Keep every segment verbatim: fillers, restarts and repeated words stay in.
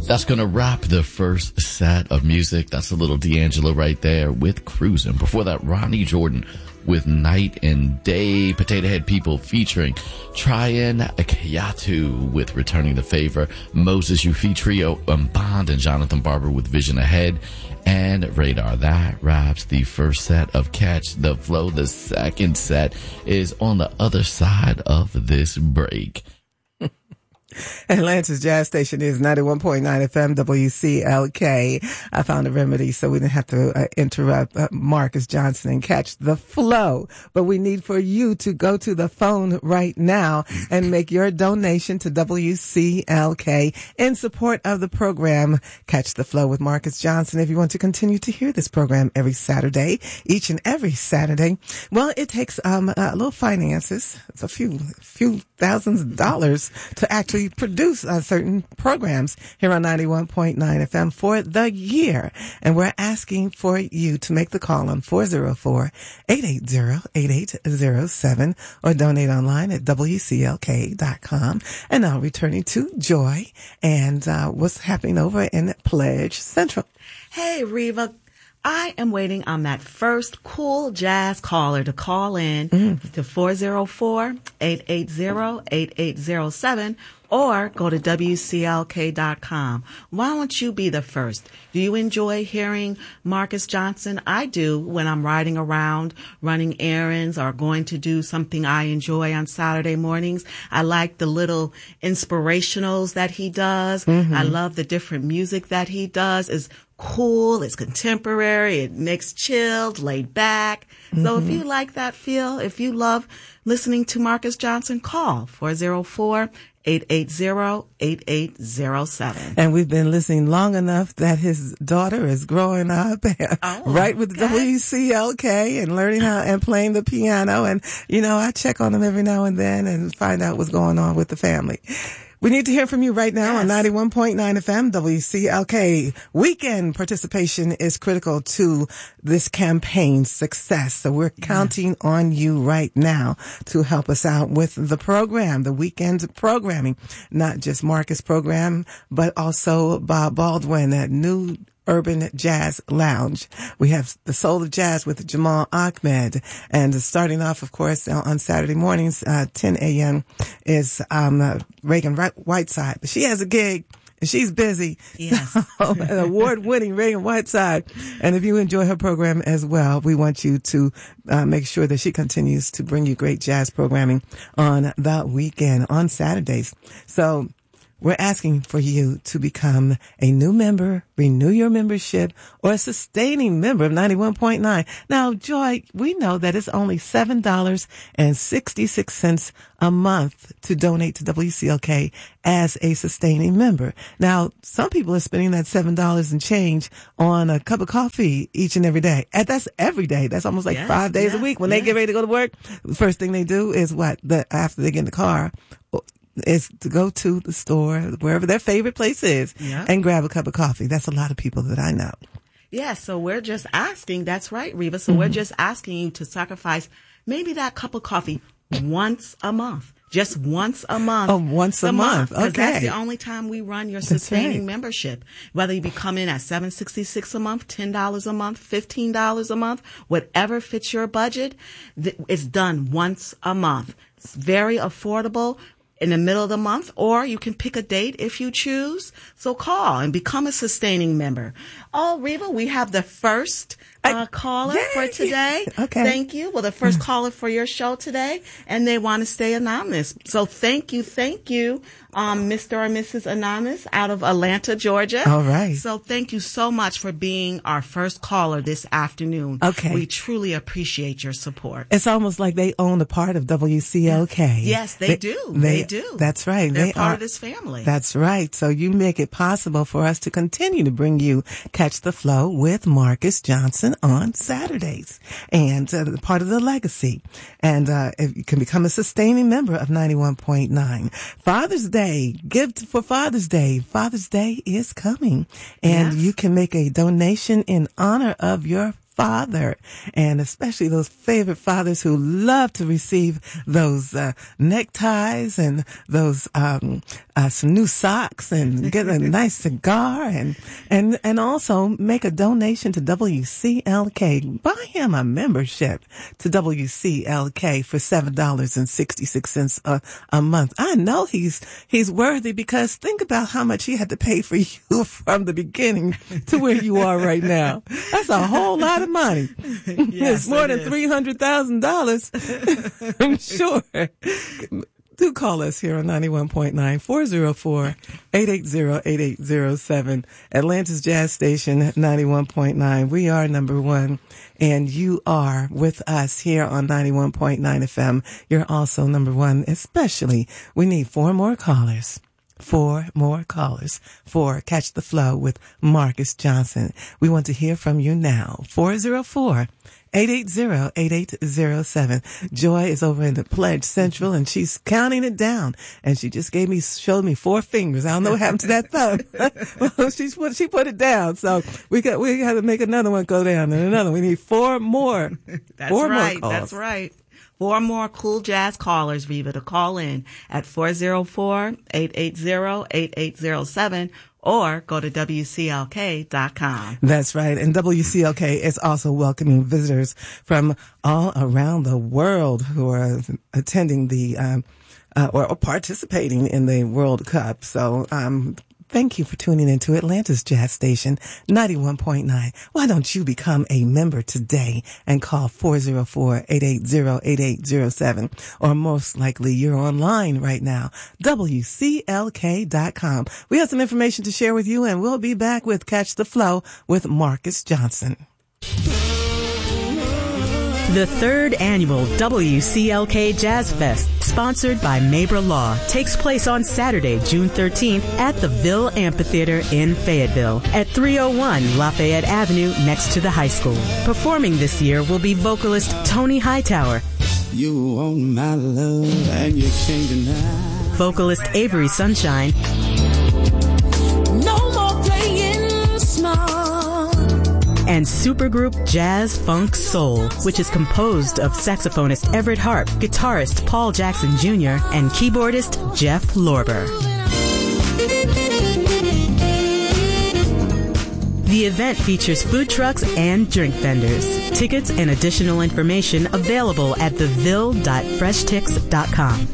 That's going to wrap the first set of music. That's a little D'Angelo right there with Cruising. Before that, Ronnie Jordan with Night and Day. Potato Head People featuring Tryon Kayatu with Returning the Favor. Moses Yufi Trio, um, Bond and Jonathan Barber with Vision Ahead. And Radar. That wraps the first set of Catch the Flow. The second set is on the other side of this break. Atlanta's Jazz Station is ninety-one point nine F M W C L K. I found a remedy so we didn't have to uh, interrupt uh, Marcus Johnson and Catch the Flow. But we need for you to go to the phone right now and make your donation to W C L K in support of the program Catch the Flow with Marcus Johnson. If you want to continue to hear this program every Saturday, each and every Saturday, well, it takes um, a little finances. It's a few, few thousands of dollars to actually produce uh, certain programs here on ninety-one point nine F M for the year. And we're asking for you to make the call on four oh four, eight eight zero, eight eight zero seven or donate online at W C L K dot com. And now returning to Joy and uh, what's happening over in Pledge Central. Hey, Reva. I am waiting on that first cool jazz caller to call in mm. to four oh four, eight eight zero, eight eight zero seven or go to W C L K dot com. Why don't you be the first? Do you enjoy hearing Marcus Johnson? I do when I'm riding around, running errands, or going to do something I enjoy on Saturday mornings. I like the little inspirationals that he does. Mm-hmm. I love the different music that he does. It's cool, it's contemporary, it makes chilled, laid back. Mm-hmm. So if you like that feel, if you love listening to Marcus Johnson, call four oh four, eight eight zero, eight eight zero seven. And we've been listening long enough that his daughter is growing up oh, right with okay. W C L K and learning how and playing the piano. And, you know, I check on them every now and then and find out what's going on with the family. We need to hear from you right now yes. on ninety-one point nine F M W C L K. Weekend participation is critical to this campaign's success. So we're yes. counting on you right now to help us out with the program, the weekend programming, not just Marcus program, but also Bob Baldwin at New Urban Jazz Lounge. We have the Soul of Jazz with Jamal Ahmed. And starting off, of course, on Saturday mornings, uh, ten a.m. is um, uh, Reagan Whiteside. But she has a gig and she's busy. Yes. So, an award-winning Reagan Whiteside. And if you enjoy her program as well, we want you to uh, make sure that she continues to bring you great jazz programming on the weekend, on Saturdays. So we're asking for you to become a new member, renew your membership, or a sustaining member of ninety-one point nine. Now, Joy, we know that it's only seven dollars and sixty-six cents a month to donate to W C L K as a sustaining member. Now, some people are spending that seven dollars and change on a cup of coffee each and every day. And that's every day. That's almost like yes, five days yes, a week. When yes. they get ready to go to work, the first thing they do is what? The, after they get in the car, is to go to the store, wherever their favorite place is, yeah. and grab a cup of coffee. That's a lot of people that I know. Yeah, so we're just asking, that's right, Reva, so mm-hmm. we're just asking you to sacrifice maybe that cup of coffee once a month. Just once a month. Oh, once a, a month. month. Okay. That's the only time we run your sustaining right. membership. Whether you be coming in at seven dollars and sixty-six cents a month, ten dollars a month, fifteen dollars a month, whatever fits your budget, it's done once a month. It's very affordable. In the middle of the month, or you can pick a date if you choose. So call and become a sustaining member. Oh, Reva, we have the first uh, caller Yay. for today. Okay. Thank you. Well, the first caller for your show today, and they want to stay anonymous. So thank you, thank you, um, Mister or Missus Anonymous out of Atlanta, Georgia. All right. So thank you so much for being our first caller this afternoon. Okay. We truly appreciate your support. It's almost like they own a part of W C L K. Yes, they, they do. They, they do. That's right. They're they part are, of this family. That's right. So you make it possible for us to continue to bring you Catch the Flow with Marcus Johnson on Saturdays, and uh, part of the legacy. And uh, if you can become a sustaining member of ninety-one point nine. Father's Day, give for Father's Day. Father's Day is coming, and yes. you can make a donation in honor of your father, and especially those favorite fathers who love to receive those uh, neckties and those um, uh, some new socks and get a nice cigar and and and also make a donation to W C L K. Buy him a membership to W C L K for seven dollars and sixty six cents a, a month. I know he's he's worthy, because think about how much he had to pay for you from the beginning to where you are right now. That's a whole lot of money. Yes, it's more it than is. three hundred thousand dollars. I'm sure. Do call us here on ninety-one point nine, four oh four, eight eight zero, eight eight zero seven. Atlanta's Jazz Station, ninety-one point nine. We are number one, and you are with us here on ninety-one point nine F M. You're also number one, especially we need four more callers. Four more callers for Catch the Flow with Marcus Johnson. We want to hear from you now. four oh four, eight eight zero, eight eight zero seven. Joy is over in the Pledge Central, and she's counting it down. And she just gave me, showed me four fingers. I don't know what happened to that thumb. Well, she's put, she put it down. So we got, we got to make another one go down and another. We need four more. That's four right. More calls. That's right. Four more cool jazz callers, Viva, to call in at four oh four, eight eight zero, eight eight zero seven or go to W C L K dot com. That's right. And W C L K is also welcoming visitors from all around the world who are attending the, um, uh, or, or participating in the World Cup. So, um, thank you for tuning into Atlanta's Jazz Station, ninety-one point nine. Why don't you become a member today and call four oh four, eight eight zero, eight eight zero seven? Or most likely you're online right now, W C L K dot com. We have some information to share with you, and we'll be back with Catch the Flow with Marcus Johnson. The third annual W C L K Jazz Fest, sponsored by Mabra Law, takes place on Saturday, June thirteenth at the Ville Amphitheater in Fayetteville at three oh one Lafayette Avenue next to the high school. Performing this year will be vocalist Tony Hightower, You want my love and you can't deny. vocalist Avery Sunshine, No more playing small. and supergroup Jazz Funk Soul, which is composed of saxophonist Everett Harp, guitarist Paul Jackson Junior, and keyboardist Jeff Lorber. The event features food trucks and drink vendors. Tickets and additional information available at the ville dot fresh tix dot com.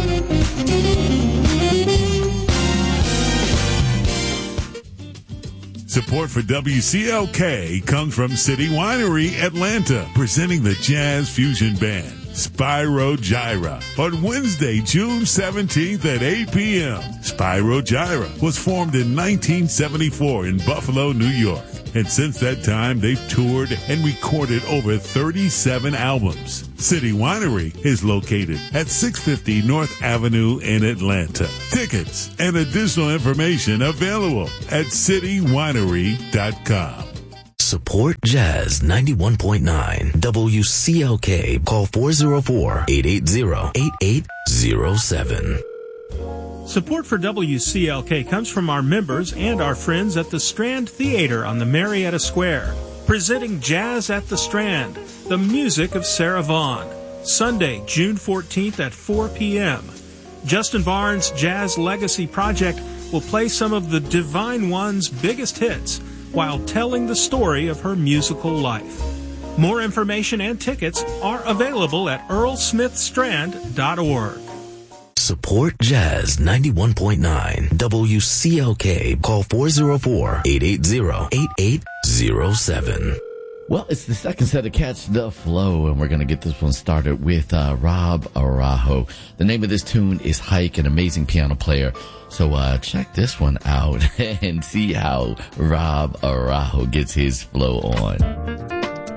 Support for W C L K comes from City Winery, Atlanta, presenting the Jazz Fusion Band, Spyro Gyra, on Wednesday, June seventeenth at eight p.m. Spyro Gyra was formed in nineteen seventy-four in Buffalo, New York. And since that time, they've toured and recorded over thirty-seven albums. City Winery is located at six fifty North Avenue in Atlanta. Tickets and additional information available at city winery dot com. Support Jazz ninety-one point nine W C L K. Call four oh four, eight eight zero, eight eight zero seven. Support for W C L K comes from our members and our friends at the Strand Theater on the Marietta Square, presenting Jazz at the Strand, the music of Sarah Vaughan, Sunday, June fourteenth at four p.m. Justin Barnes' Jazz Legacy Project will play some of the Divine One's biggest hits while telling the story of her musical life. More information and tickets are available at earl smith strand dot org. Support Jazz ninety-one point nine W C L K. Call four oh four, eight eight zero, eight eight zero seven. Well, it's the second set of Catch the Flow, and we're going to get this one started with uh, Rob Araujo. The name of this tune is Hike, an amazing piano player. So uh, check this one out and see how Rob Araujo gets his flow on.